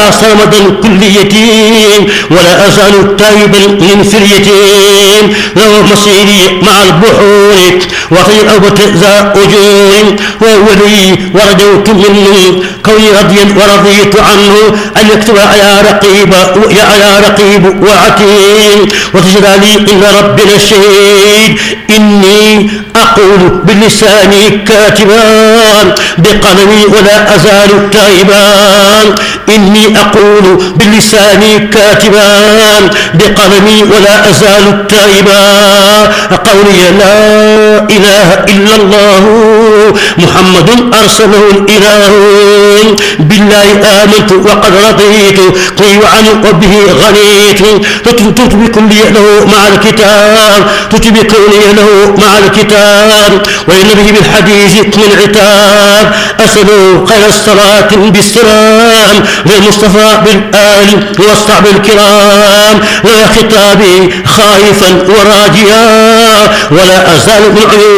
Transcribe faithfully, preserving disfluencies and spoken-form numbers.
يا صمدا كليتي ولا أزال تائبا من فريتي لو مصيري مع البحور وطير أوبة ذا أجور وولي ورجوت منه كوني رضيا ورضيت عنه أن يكتب يا رقيب يا رقيب وعتيد وتجد لي إن ربنا الشهيد إني أقول بلساني كاتبان بقلمي ولا أزال تائبان إني أقول بلساني كاتبان بقلمي ولا أزال تائبان قولي لا إله إلا الله محمد أرسله الإله بالله آمنت وقد رضيت قي عنه وبه غنيت تتبكم لي له مع الكتاب تتبكم لي له مع الكتاب وإن به بالحديث من عتاب أسأل خير الصلاة بالسلام للمصطفى بالآل والصحب الكرام لا خطابي خائفا وراجيا ولا أزال من عيوب